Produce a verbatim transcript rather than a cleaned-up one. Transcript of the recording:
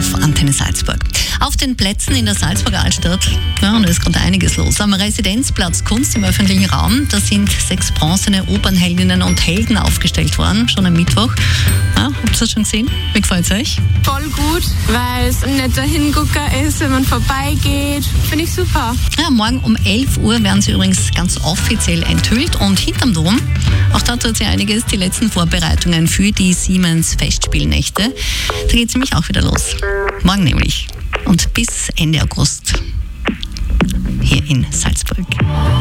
auf Antenne Salzburg. Auf den Plätzen in der Salzburger Altstadt, ja, und da ist gerade einiges los. Am Residenzplatz Kunst im öffentlichen Raum, da sind sechs bronzene Opernheldinnen und Helden aufgestellt worden, schon am Mittwoch. Ja, habt ihr das schon gesehen? Wie gefällt es euch? Voll gut, weil es ein netter Hingucker ist, wenn man vorbeigeht. Finde ich super. Ja, morgen um elf Uhr werden sie übrigens ganz offiziell enthüllt und hinterm Dom, auch da tut sich einiges, die letzten Vorbereitungen für die Siemens Festspielnächte. Da geht es nämlich auch wieder los. Morgen nämlich. Und bis Ende August hier in Salzburg.